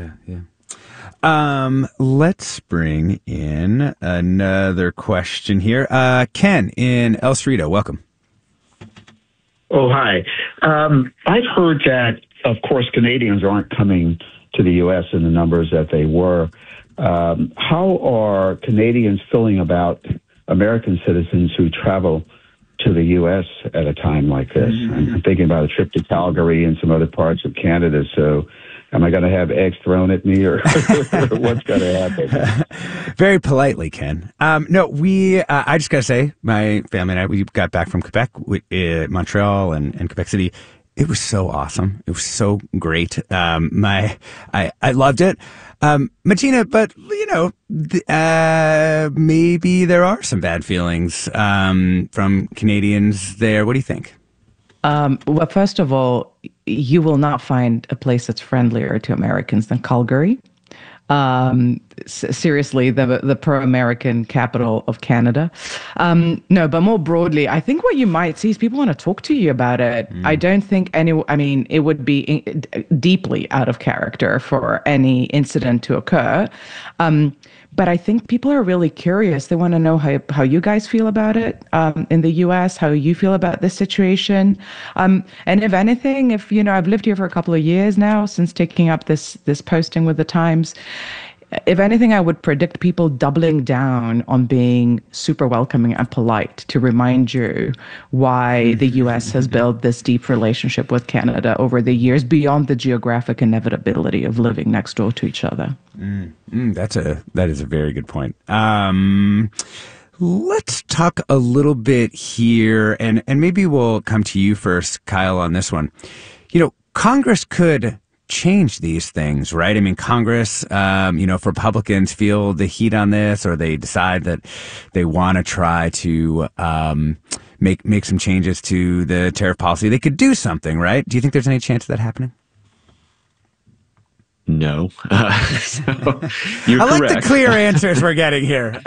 Yeah, yeah. Let's bring in another question here. Ken in El Cerrito, welcome. Oh, hi. I've heard that, of course, Canadians aren't coming to the U.S. in the numbers that they were. How are Canadians feeling about American citizens who travel to the U.S. at a time like this? I'm thinking about a trip to Calgary and some other parts of Canada. So am I going to have eggs thrown at me or what's going to happen? Very politely, Ken. No, I just got to say, my family and I, we got back from Quebec, Montreal and Quebec City. It was so awesome. It was so great. I loved it. Martina, but maybe there are some bad feelings from Canadians there. What do you think? Well, first of all, you will not find a place that's friendlier to Americans than Calgary. Seriously, the pro-American capital of Canada. No, but more broadly, I think what you might see is people want to talk to you about it. I don't think it would be deeply out of character for any incident to occur. But I think people are really curious. They want to know how you guys feel about it in the U.S., how you feel about this situation. And if anything, I've lived here for a couple of years now since taking up this posting with the Times. If anything, I would predict people doubling down on being super welcoming and polite to remind you why the U.S. has built this deep relationship with Canada over the years beyond the geographic inevitability of living next door to each other. That is a very good point. Let's talk a little bit here, and maybe we'll come to you first, Kyle, on this one. Congress could change these things, right? I mean, Congress, if Republicans feel the heat on this, or they decide that they want to try to make some changes to the tariff policy, they could do something, right? Do you think there's any chance of that happening? No. You're I like correct. the clear answers we're getting here.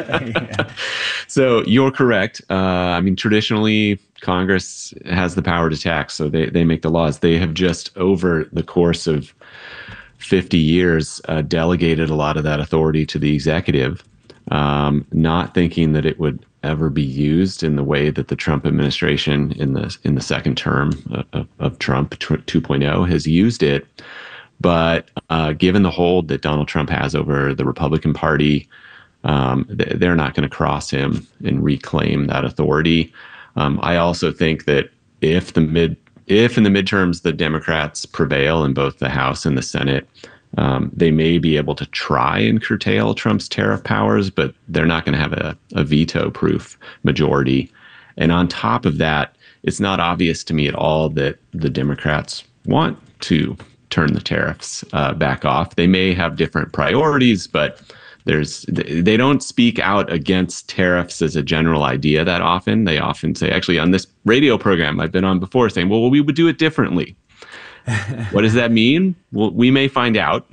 So you're correct. Traditionally, Congress has the power to tax, so they make the laws. They have just, over the course of 50 years, delegated a lot of that authority to the executive, not thinking that it would ever be used in the way that the Trump administration in the second term of Trump 2.0 has used it. But given the hold that Donald Trump has over the Republican Party, they're not going to cross him and reclaim that authority. I also think that if in the midterms the Democrats prevail in both the House and the Senate, they may be able to try and curtail Trump's tariff powers, but they're not going to have a veto-proof majority. And on top of that, it's not obvious to me at all that the Democrats want to turn the tariffs back off. They may have different priorities, but they don't speak out against tariffs as a general idea that often. They often say, actually, on this radio program I've been on before, saying, well, we would do it differently. What does that mean? Well, we may find out.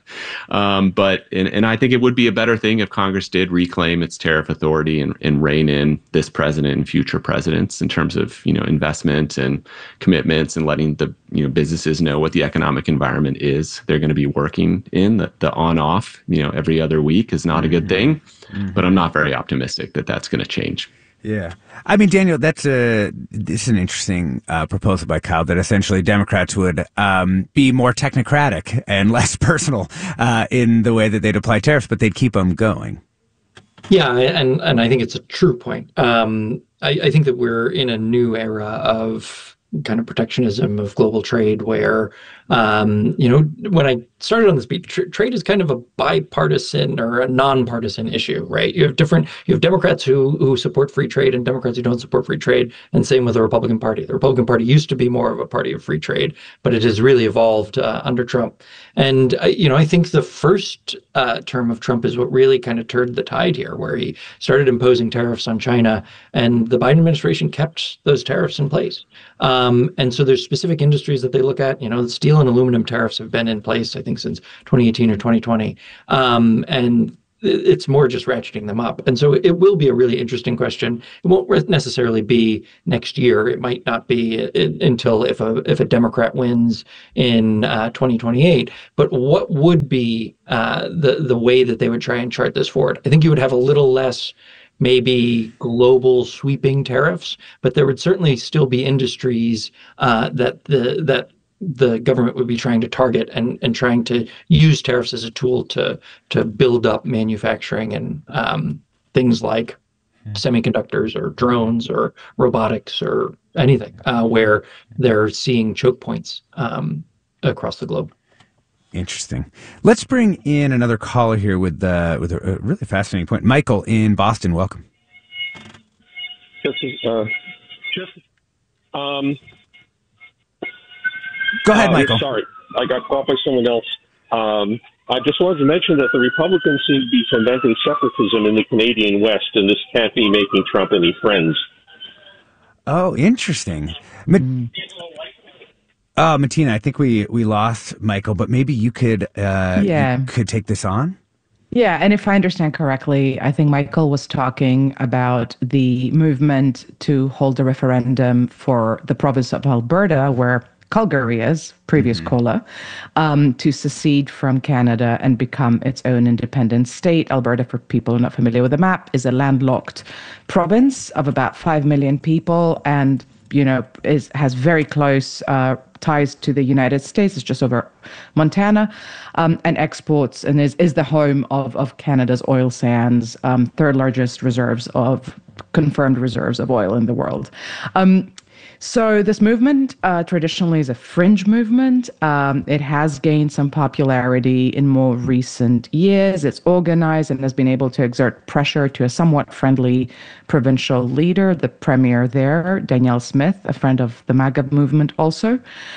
But I think it would be a better thing if Congress did reclaim its tariff authority and rein in this president and future presidents in terms of, investment and commitments, and letting the businesses know what the economic environment is they're going to be working in. The on-off, every other week is not a good thing. But I'm not very optimistic that that's going to change. Yeah. I mean, Daniel, this is an interesting proposal by Kyle, that essentially Democrats would be more technocratic and less personal in the way that they'd apply tariffs, but they'd keep them going. Yeah, and I think it's a true point. I think that we're in a new era of kind of protectionism of global trade where, when I started on this beat, trade is kind of a bipartisan or a nonpartisan issue, right? You have Democrats who support free trade and Democrats who don't support free trade, and same with the Republican Party. The Republican Party used to be more of a party of free trade, but it has really evolved under Trump. And, I think the first term of Trump is what really kind of turned the tide here, where he started imposing tariffs on China, and the Biden administration kept those tariffs in place. And so there's specific industries that they look at. The steel and aluminum tariffs have been in place, I think, since 2018 or 2020. And it's more just ratcheting them up. And so it will be a really interesting question. It won't necessarily be next year. It might not be until if a Democrat wins in 2028. But what would be the way that they would try and chart this forward? I think you would have a little less maybe global sweeping tariffs, but there would certainly still be industries that the government would be trying to target and trying to use tariffs as a tool to build up manufacturing and things like semiconductors or drones or robotics or anything where they're seeing choke points across the globe. Interesting. Let's bring in another caller here with a really fascinating point. Michael in Boston, welcome. Go ahead, Michael. Sorry, I got caught by someone else. I just wanted to mention that the Republicans seem to be fomenting separatism in the Canadian West, and this can't be making Trump any friends. Oh, interesting. Martina, I think we lost Michael, but maybe you could you could take this on. Yeah, and if I understand correctly, I think Michael was talking about the movement to hold a referendum for the province of Alberta, where Calgary is, previous COLA, to secede from Canada and become its own independent state. Alberta, for people who are not familiar with the map, is a landlocked province of about 5 million people and, has very close ties to the United States. It's just over Montana, and exports and is the home of Canada's oil sands, third largest confirmed reserves of oil in the world. So this movement traditionally is a fringe movement. It has gained some popularity in more recent years. It's organized and has been able to exert pressure to a somewhat friendly provincial leader, the premier there, Danielle Smith, a friend of the MAGA movement also,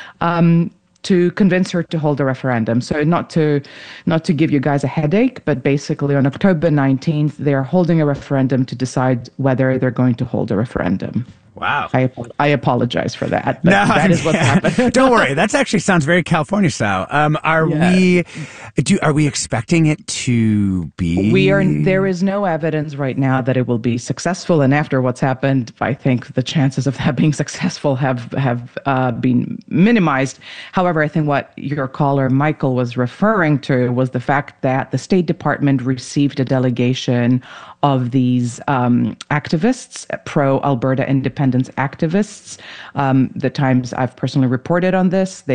to convince her to hold a referendum. So not to give you guys a headache, but basically on October 19th, they're holding a referendum to decide whether they're going to hold a referendum. Wow. I apologize for that. But that is what's happening. Don't worry. That actually sounds very California style. Are we expecting it to be? There is no evidence right now that it will be successful. And after what's happened, I think the chances of that being successful have been minimized. However, I think what your caller, Michael, was referring to was the fact that the State Department received a delegation of these activists, pro-Alberta independence activists. The Times, I've personally reported on this.